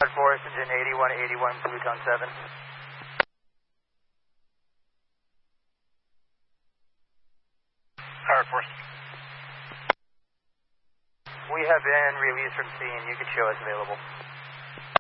Forest, engine 8181, Bluetone 7. Power Force. We have been released from scene. You can show us available.